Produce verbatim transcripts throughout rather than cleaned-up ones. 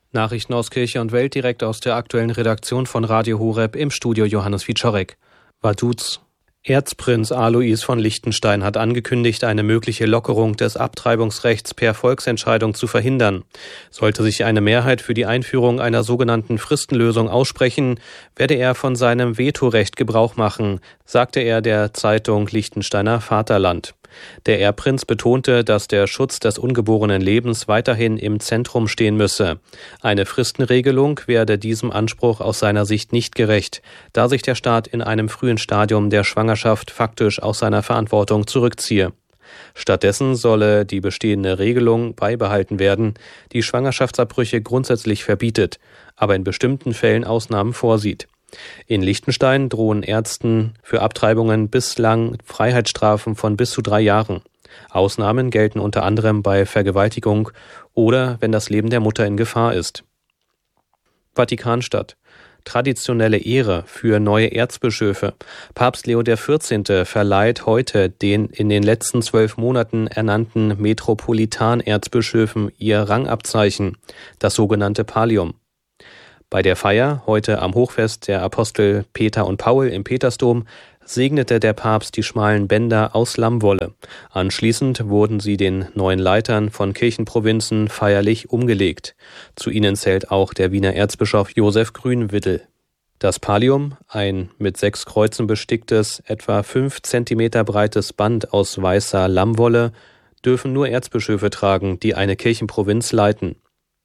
Nachrichten aus Kirche und Welt direkt aus der aktuellen Redaktion von Radio Horeb, im Studio Johannes Wieczorek. Vaduz. Erzprinz Alois von Liechtenstein hat angekündigt, eine mögliche Lockerung des Abtreibungsrechts per Volksentscheidung zu verhindern. Sollte sich eine Mehrheit für die Einführung einer sogenannten Fristenlösung aussprechen, werde er von seinem Vetorecht Gebrauch machen, sagte er der Zeitung Liechtensteiner Vaterland. Der Erbprinz betonte, dass der Schutz des ungeborenen Lebens weiterhin im Zentrum stehen müsse. Eine Fristenregelung werde diesem Anspruch aus seiner Sicht nicht gerecht, da sich der Staat in einem frühen Stadium der Schwangerschaft faktisch aus seiner Verantwortung zurückziehe. Stattdessen solle die bestehende Regelung beibehalten werden, die Schwangerschaftsabbrüche grundsätzlich verbietet, aber in bestimmten Fällen Ausnahmen vorsieht. In Liechtenstein drohen Ärzten für Abtreibungen bislang Freiheitsstrafen von bis zu drei Jahren. Ausnahmen gelten unter anderem bei Vergewaltigung oder wenn das Leben der Mutter in Gefahr ist. Vatikanstadt. Traditionelle Ehre für neue Erzbischöfe. Papst Leo der Vierzehnte verleiht heute den in den letzten zwölf Monaten ernannten Metropolitan-Erzbischöfen ihr Rangabzeichen, das sogenannte Pallium. Bei der Feier, heute am Hochfest der Apostel Peter und Paul im Petersdom, segnete der Papst die schmalen Bänder aus Lammwolle. Anschließend wurden sie den neuen Leitern von Kirchenprovinzen feierlich umgelegt. Zu ihnen zählt auch der Wiener Erzbischof Josef Grünwittel. Das Pallium, ein mit sechs Kreuzen besticktes, etwa fünf Zentimeter breites Band aus weißer Lammwolle, dürfen nur Erzbischöfe tragen, die eine Kirchenprovinz leiten.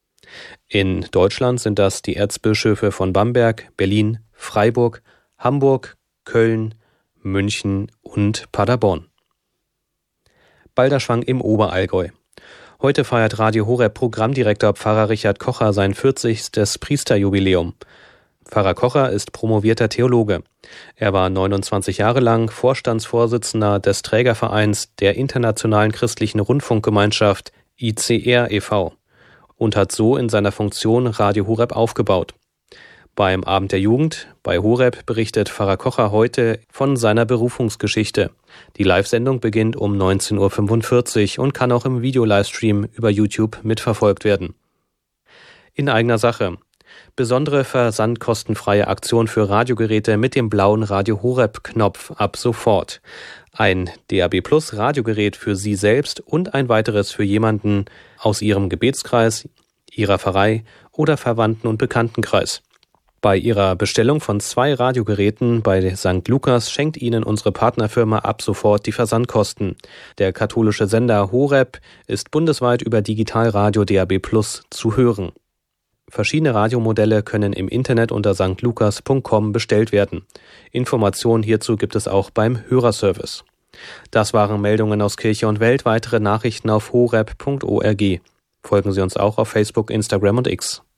In Deutschland sind das die Erzbischöfe von Bamberg, Berlin, Freiburg, Hamburg, Köln, München und Paderborn. Balderschwang im Oberallgäu. Heute feiert Radio Horeb Programmdirektor Pfarrer Richard Kocher sein vierzigstes Priesterjubiläum. Pfarrer Kocher ist promovierter Theologe. Er war neunundzwanzig Jahre lang Vorstandsvorsitzender des Trägervereins der Internationalen Christlichen Rundfunkgemeinschaft I C R e V und hat so in seiner Funktion Radio Horeb aufgebaut. Beim Abend der Jugend bei Horeb berichtet Pfarrer Kocher heute von seiner Berufungsgeschichte. Die Live-Sendung beginnt um neunzehn Uhr fünfundvierzig und kann auch im Video-Livestream über YouTube mitverfolgt werden. In eigener Sache. Besondere versandkostenfreie Aktion für Radiogeräte mit dem blauen Radio Horeb-Knopf ab sofort. Ein D A B Plus Radiogerät für Sie selbst und ein weiteres für jemanden aus Ihrem Gebetskreis, Ihrer Pfarrei oder Verwandten- und Bekanntenkreis. Bei Ihrer Bestellung von zwei Radiogeräten bei Sankt Lukas schenkt Ihnen unsere Partnerfirma ab sofort die Versandkosten. Der katholische Sender Horeb ist bundesweit über Digitalradio D A B Plus zu hören. Verschiedene Radiomodelle können im Internet unter sankt lukas punkt com bestellt werden. Informationen hierzu gibt es auch beim Hörerservice. Das waren Meldungen aus Kirche und Welt. Weitere Nachrichten auf horeb punkt org. Folgen Sie uns auch auf Facebook, Instagram und X.